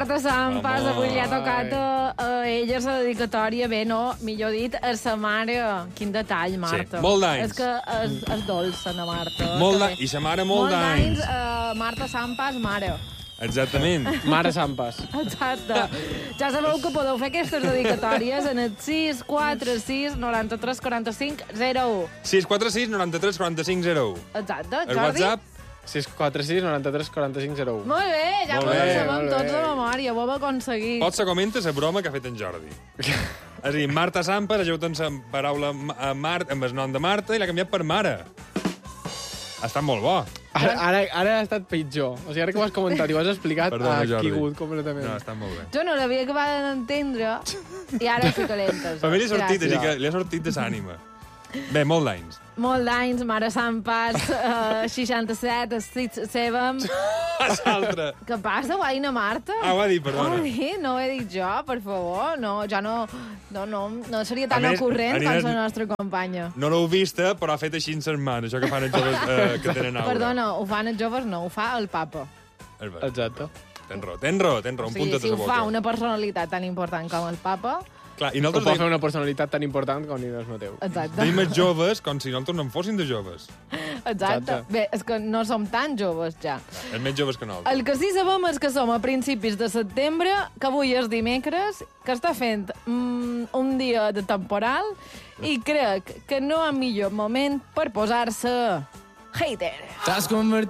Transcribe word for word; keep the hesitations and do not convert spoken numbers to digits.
Marta Sampas, avui li ha tocat a, a ella la dedicatòria, bé, no, millor dit, a sa mare. Quin detall, Marta. Sí, molt d'anys. És que és, és dolça, na Marta. Molt Que d'anys, bé. i sa mare molt d'anys. Molt d'anys, uh, Marta Sampas, mare. Exactament. Mare Sampas. Exacte. Ja sabeu que podeu fer aquestes dedicatòries en el sis quatre sis noranta-tres quaranta-cinc zero u. sis quatre sis noranta-tres quaranta-cinc zero u. Exacte, El Jordi? WhatsApp? sis quatre sis noranta-tres quaranta-cinc zero u. Molt bé, ja Molt ho bé, sabem molt tots bé. de memòria, ho hem aconseguit. Pot se comenta la broma que ha fet en Jordi. És a dir, Marta Sampas, ajunta'ns la paraula a Mart, amb el nom de Marta, i l'ha canviat per mare. Ha estat molt bo. Ara, ara, ara ha estat pitjor. O sigui, ara que ho has comentat i ho has explicat, Perdona, ha Jordi. quigut completament. No, ha estat molt bé. Jo no l'havia acabat d'entendre i ara estic calenta. A mi li ha sortit, Gràcies. és a dir, que li ha sortit de l'ànima. Bé, molt d'anys. Molt d'anys, Mare Sampas, uh, seixanta-set, estic sevem. L'altre. Què passa, guaina Marta? Ah, ho ha dit, perdona. Oh, sí, no ho he dit jo, per favor. No, ja no, no, no, no seria tan A més, ocorrent aniràs- com la nostra companya. No l'heu vista, però ha fet així en ses mans, això que fan els joves eh, que tenen aura. Perdona, ho fan els joves, no, ho fa el papa. És veritat. Exacte. Tens raó, tens raó, tens raó, O un sigui, puntet si a ho la fa boca. una personalitat tan important com el papa, Clar, i O nosaltres pot fer tenim, una personalitat tan important com Nines Mateu. exacte. tenim els joves com si nosaltres no en fossin de joves. Exacte. Exacte. Bé, és que no som tan joves ja. Els més joves que nosaltres. El que sí sabem és que som a principis de setembre, que avui és dimecres, que està fent mm, un dia de temporal i crec que no hi ha millor moment per posar-se hater. T'has convertit